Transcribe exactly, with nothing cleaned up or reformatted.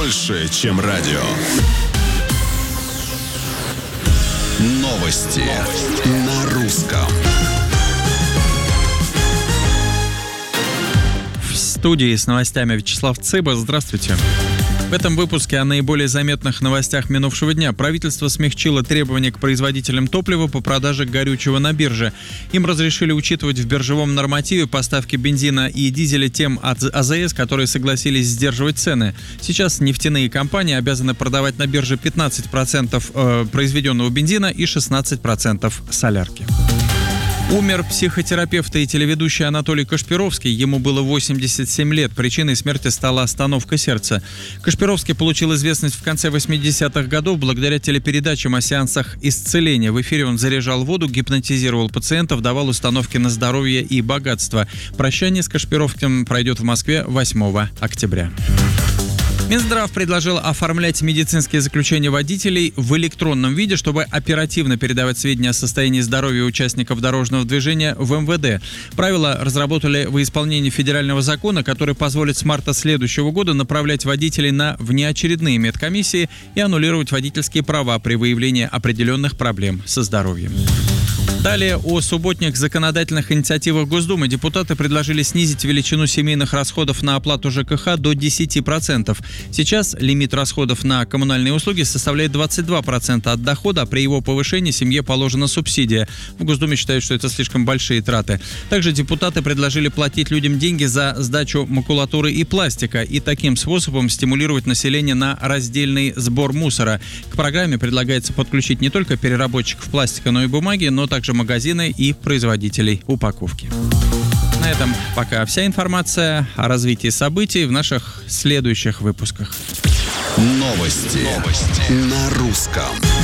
больше, чем радио. Новости, Новости. на русском. В студии с новостями Вячеслав Цыба. Здравствуйте. В этом выпуске о наиболее заметных новостях минувшего дня. Правительство смягчило требования к производителям топлива по продаже горючего на бирже. Им разрешили учитывать в биржевом нормативе поставки бензина и дизеля тем от АЗС, которые согласились сдерживать цены. Сейчас нефтяные компании обязаны продавать на бирже пятнадцать процентов э, произведенного бензина и шестнадцать процентов солярки. Умер психотерапевт и телеведущий Анатолий Кашпировский. Ему было восемьдесят семь лет. Причиной смерти стала остановка сердца. Кашпировский получил известность в конце восьмидесятых годов благодаря телепередачам о сеансах исцеления. В эфире он заряжал воду, гипнотизировал пациентов, давал установки на здоровье и богатство. Прощание с Кашпировским пройдет в Москве восьмого октября. Минздрав предложил оформлять медицинские заключения водителей в электронном виде, чтобы оперативно передавать сведения о состоянии здоровья участников дорожного движения в эм вэ дэ. Правила разработали во исполнении федерального закона, который позволит с марта следующего года направлять водителей на внеочередные медкомиссии и аннулировать водительские права при выявлении определенных проблем со здоровьем. Далее о субботних законодательных инициативах Госдумы. Депутаты предложили снизить величину семейных расходов на оплату жэ ка ха до десять процентов. Сейчас лимит расходов на коммунальные услуги составляет двадцать два процента от дохода, а при его повышении семье положена субсидия. В Госдуме считают, что это слишком большие траты. Также депутаты предложили платить людям деньги за сдачу макулатуры и пластика и таким способом стимулировать население на раздельный сбор мусора. К программе предлагается подключить не только переработчиков пластика, но и бумаги, но также магазины и производителей упаковки. На этом пока вся информация о развитии событий в наших следующих выпусках. Новости, Новости. на русском.